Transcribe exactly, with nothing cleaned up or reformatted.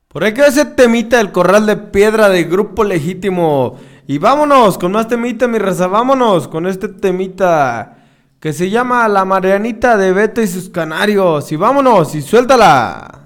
Por ahí queda ese temita del Corral de Piedra de Grupo Legítimo. Y vámonos con más temita, mi raza. Vámonos con este temita que se llama La Marianita de Beto y sus Canarios. Y vámonos y suéltala.